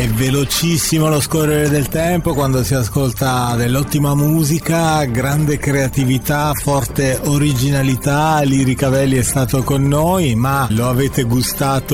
È velocissimo lo scorrere del tempo quando si ascolta dell'ottima musica, grande creatività, forte originalità. Lirica Belli è stato con noi, ma lo avete gustato